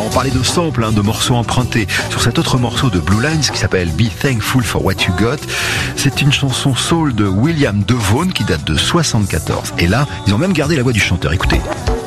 Alors on parlait de samples, de morceaux empruntés. Sur cet autre morceau de Blue Lines qui s'appelle Be Thankful for What You Got, c'est une chanson soul de William DeVaughn qui date de 74. Et là, ils ont même gardé la voix du chanteur. Écoutez.